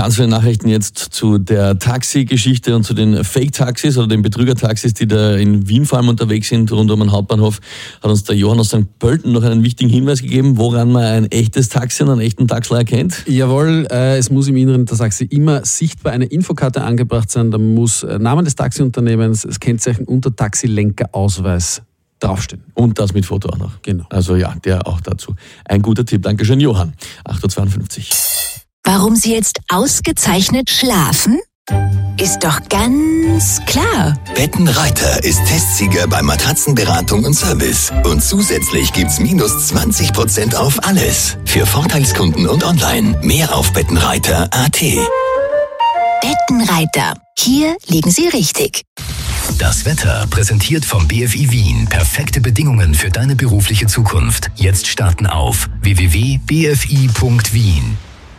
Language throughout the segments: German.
ganz viele Nachrichten jetzt zu der Taxi-Geschichte und zu den Fake-Taxis oder den Betrüger-Taxis, die da in Wien vor allem unterwegs sind, rund um den Hauptbahnhof, hat uns der Johann aus St. Pölten noch einen wichtigen Hinweis gegeben, woran man ein echtes Taxi und einen echten Taxler erkennt. Jawohl, es muss im Inneren der Taxi immer sichtbar eine Infokarte angebracht sein. Da muss Name des Taxiunternehmens, das Kennzeichen unter Taxilenkerausweis draufstehen. Und das mit Foto auch noch. Genau. Also ja, der auch dazu. Ein guter Tipp. Dankeschön, Johann. 8.52 Uhr. Warum Sie jetzt ausgezeichnet schlafen? Ist doch ganz klar. Bettenreiter ist Testsieger bei Matratzenberatung und Service. Und zusätzlich gibt's minus 20% auf alles. Für Vorteilskunden und online. Mehr auf bettenreiter.at. Bettenreiter. Hier liegen Sie richtig. Das Wetter präsentiert vom BFI Wien. Perfekte Bedingungen für deine berufliche Zukunft. Jetzt starten auf www.bfi.wien.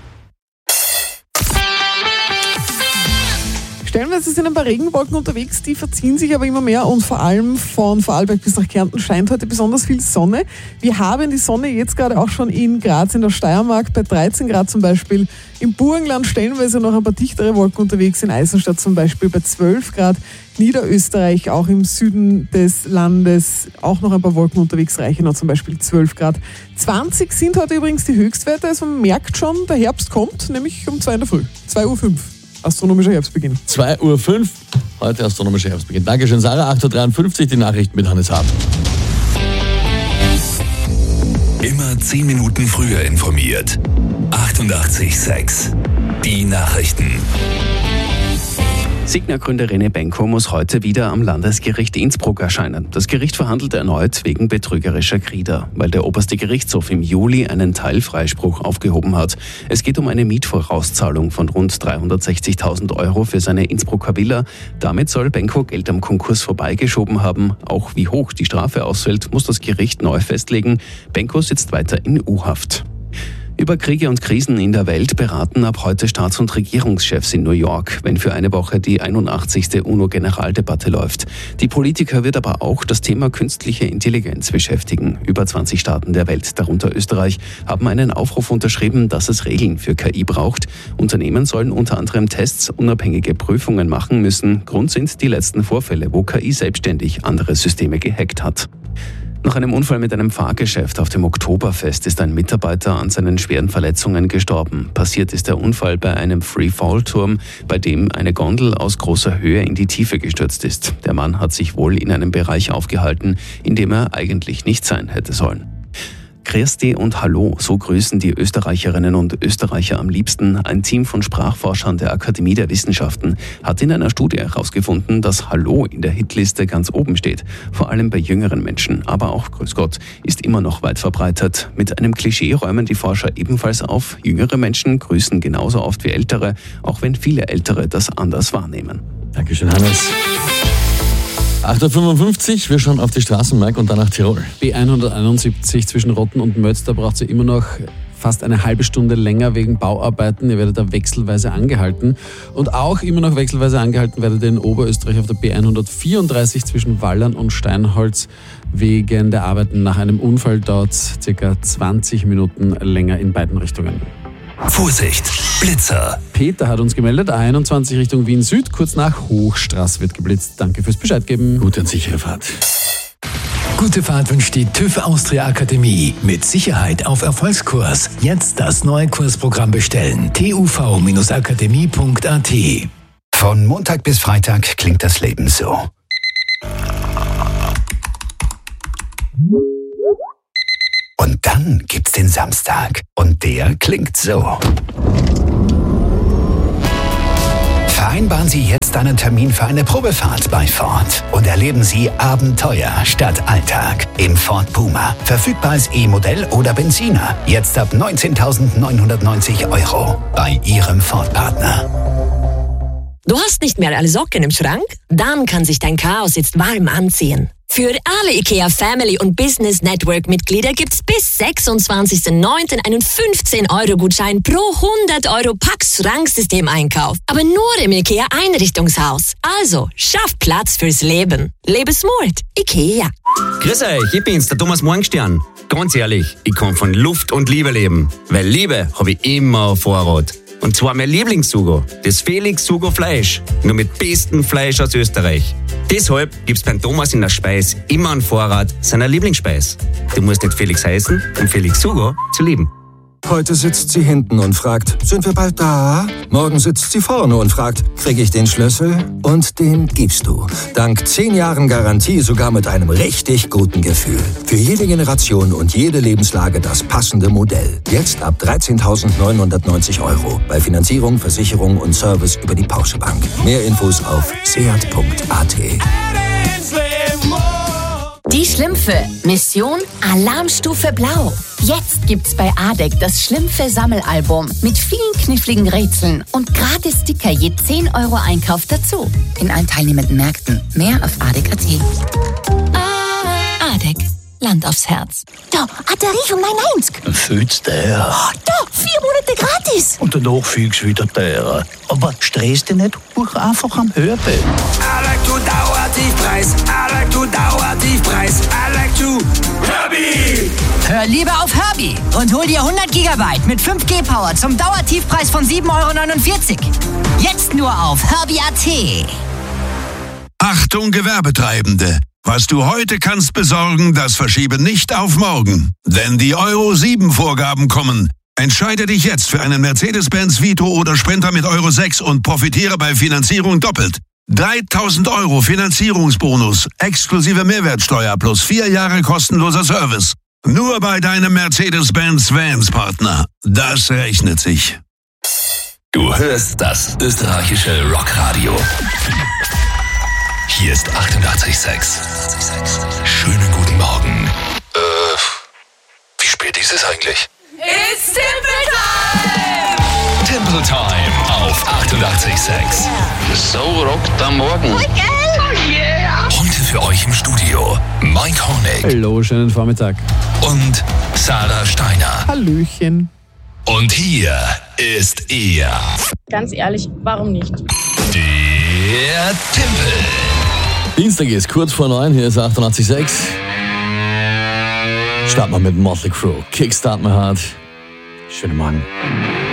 Stellenweise sind ein paar Regenwolken unterwegs, die verziehen sich aber immer mehr und vor allem von Vorarlberg bis nach Kärnten scheint heute besonders viel Sonne. Wir haben die Sonne jetzt gerade auch schon in Graz, in der Steiermark, bei 13 Grad zum Beispiel. Im Burgenland stellenweise noch ein paar dichtere Wolken unterwegs, in Eisenstadt zum Beispiel bei 12 Grad. Niederösterreich, auch im Süden des Landes, auch noch ein paar Wolken unterwegs, Reichenau zum Beispiel 12 Grad. 20 sind heute übrigens die Höchstwerte, also man merkt schon, der Herbst kommt, nämlich um 2 in der Früh, 2.05 Uhr. Astronomischer Herbstbeginn. 2.05 Uhr, heute astronomischer Herbstbeginn. Dankeschön, Sarah. 8.53 Uhr, die Nachrichten mit Hannes Hart. Immer 10 Minuten früher informiert. 88,6. Die Nachrichten. Signa-Gründer René Benko muss heute wieder am Landesgericht Innsbruck erscheinen. Das Gericht verhandelt erneut wegen betrügerischer Grieder, weil der oberste Gerichtshof im Juli einen Teilfreispruch aufgehoben hat. Es geht um eine Mietvorauszahlung von rund 360.000 Euro für seine Innsbrucker Villa. Damit soll Benko Geld am Konkurs vorbeigeschoben haben. Auch wie hoch die Strafe ausfällt, muss das Gericht neu festlegen. Benko sitzt weiter in U-Haft. Über Kriege und Krisen in der Welt beraten ab heute Staats- und Regierungschefs in New York, wenn für eine Woche die 81. UNO-Generaldebatte läuft. Die Politiker wird aber auch das Thema künstliche Intelligenz beschäftigen. Über 20 Staaten der Welt, darunter Österreich, haben einen Aufruf unterschrieben, dass es Regeln für KI braucht. Unternehmen sollen unter anderem Tests, unabhängige Prüfungen machen müssen. Grund sind die letzten Vorfälle, wo KI selbstständig andere Systeme gehackt hat. Nach einem Unfall mit einem Fahrgeschäft auf dem Oktoberfest ist ein Mitarbeiter an seinen schweren Verletzungen gestorben. Passiert ist der Unfall bei einem Free-Fall-Turm, bei dem eine Gondel aus großer Höhe in die Tiefe gestürzt ist. Der Mann hat sich wohl in einem Bereich aufgehalten, in dem er eigentlich nicht sein hätte sollen. Christi und Hallo, so grüßen die Österreicherinnen und Österreicher am liebsten. Ein Team von Sprachforschern der Akademie der Wissenschaften hat in einer Studie herausgefunden, dass Hallo in der Hitliste ganz oben steht. Vor allem bei jüngeren Menschen, aber auch Grüß Gott ist immer noch weit verbreitet. Mit einem Klischee räumen die Forscher ebenfalls auf. Jüngere Menschen grüßen genauso oft wie ältere, auch wenn viele Ältere das anders wahrnehmen. Dankeschön, Hannes. 8.55 Uhr, wir schauen auf die Straßen, Mike, und dann nach Tirol. B171 zwischen Rotten und Mötz, da braucht sie immer noch fast eine halbe Stunde länger wegen Bauarbeiten. Ihr werdet da wechselweise angehalten. Und auch immer noch wechselweise angehalten werdet ihr in Oberösterreich auf der B134 zwischen Wallern und Steinholz. Wegen der Arbeiten nach einem Unfall dauert es ca. 20 Minuten länger in beiden Richtungen. Vorsicht, Blitzer. Peter hat uns gemeldet, A21 Richtung Wien Süd, kurz nach Hochstraße wird geblitzt. Danke fürs Bescheid geben. Gute und sichere Fahrt. Gute Fahrt wünscht die TÜV Austria Akademie. Mit Sicherheit auf Erfolgskurs. Jetzt das neue Kursprogramm bestellen. tuv-akademie.at. Von Montag bis Freitag klingt das Leben so. Und dann gibt's den Samstag. Und der klingt so. Vereinbaren Sie jetzt einen Termin für eine Probefahrt bei Ford und erleben Sie Abenteuer statt Alltag im Ford Puma. Verfügbar als E-Modell oder Benziner. Jetzt ab 19.990 € bei Ihrem Ford-Partner. Du hast nicht mehr alle Socken im Schrank? Dann kann sich dein Chaos jetzt warm anziehen. Für alle IKEA Family und Business Network Mitglieder gibt's bis 26.09. einen 15-Euro-Gutschein pro 100 € Pax Schranksystem-Einkauf. Aber nur im IKEA Einrichtungshaus. Also, schaff Platz fürs Leben. Lebe smart. IKEA. Grüß euch, ich bin's, der Thomas Morgenstern. Ganz ehrlich, ich kann von Luft und Liebe leben. Weil Liebe habe ich immer auf Vorrat. Und zwar mein Lieblingssugo, das Felix Sugo Fleisch. Nur mit bestem Fleisch aus Österreich. Deshalb gibt's beim Thomas in der Speis immer einen Vorrat seiner Lieblingsspeis. Du musst nicht Felix heißen, um Felix Sugo zu lieben. Heute sitzt sie hinten und fragt, sind wir bald da? Morgen sitzt sie vorne und fragt, krieg ich den Schlüssel? Und den gibst du. Dank 10 Jahren Garantie sogar mit einem richtig guten Gefühl. Für jede Generation und jede Lebenslage das passende Modell. Jetzt ab 13.990 €. Bei Finanzierung, Versicherung und Service über die Porsche Bank. Mehr Infos auf seat.at. Die Schlümpfe. Mission Alarmstufe Blau. Jetzt gibt's bei ADEC das Schlümpfe-Sammelalbum mit vielen kniffligen Rätseln und gratis Sticker je 10 € Einkauf dazu. In allen teilnehmenden Märkten. Mehr auf ADEC.at. ADEC. Land aufs Herz. Da, Batterie von 990. Fühlt's der? Oh, da, 4 Monate gratis. Und danach fühlst du wieder teurer. Aber stress dich nicht, buch einfach am Hörbild. I like to Dauertiefpreis. I like to Dauertiefpreis. I like to Herbie. Hör lieber auf Herbie und hol dir 100 GB mit 5G-Power zum Dauertiefpreis von 7,49 €. Jetzt nur auf Herbie.at. Achtung Gewerbetreibende! Was du heute kannst besorgen, das verschiebe nicht auf morgen. Denn die Euro-7-Vorgaben kommen. Entscheide dich jetzt für einen Mercedes-Benz Vito oder Sprinter mit Euro 6 und profitiere bei Finanzierung doppelt. 3.000 € Finanzierungsbonus, exklusive Mehrwertsteuer plus 4 Jahre kostenloser Service. Nur bei deinem Mercedes-Benz Vans-Partner. Das rechnet sich. Du hörst das österreichische Rockradio. Hier ist 88,6. Schönen guten Morgen. Wie spät ist es eigentlich? It's Timble Time! Timble Time auf 88,6. So rockt am Morgen. Oh yeah! Heute für euch im Studio Mike Honig. Hallo, schönen Vormittag. Und Sarah Steiner. Hallöchen. Und hier ist er. Ganz ehrlich, warum nicht? Der Timpel. Dienstag ist kurz vor 9, hier ist 88,6. Starten wir mit Motley Crue. Kickstart My Heart. Schönen Morgen.